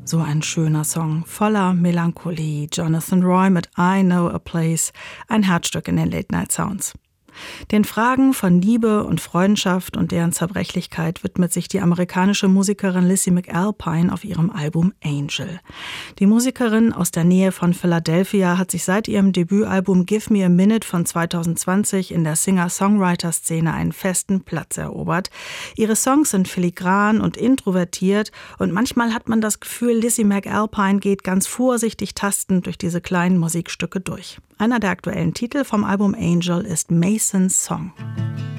So ein schöner Song, voller Melancholie. Jonathan Roy mit I Know a Place, ein Herzstück in den Late Night Sounds. Den Fragen von Liebe und Freundschaft und deren Zerbrechlichkeit widmet sich die amerikanische Musikerin Lizzie McAlpine auf ihrem Album Angel. Die Musikerin aus der Nähe von Philadelphia hat sich seit ihrem Debütalbum Give Me a Minute von 2020 in der Singer-Songwriter-Szene einen festen Platz erobert. Ihre Songs sind filigran und introvertiert und manchmal hat man das Gefühl, Lizzie McAlpine geht ganz vorsichtig tastend durch diese kleinen Musikstücke durch. Einer der aktuellen Titel vom Album Angel ist Mason's Song.